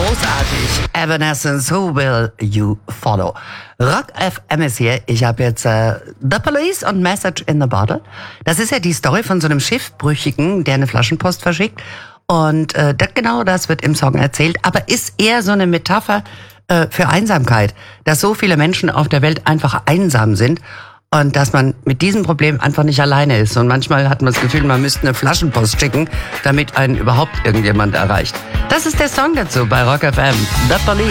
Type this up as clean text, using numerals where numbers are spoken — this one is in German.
Großartig. Evanescence, Who Will You Follow? Rock FM ist hier. Ich habe jetzt The Police und Message in the Bottle. Das ist ja die Story von so einem Schiffbrüchigen, der eine Flaschenpost verschickt. Und genau das wird im Song erzählt, aber ist eher so eine Metapher für Einsamkeit, dass so viele Menschen auf der Welt einfach einsam sind und dass man mit diesem Problem einfach nicht alleine ist. Und manchmal hat man das Gefühl, man müsste eine Flaschenpost schicken, damit einen überhaupt irgendjemand erreicht. Das ist der Song dazu bei Rock FM. The Police.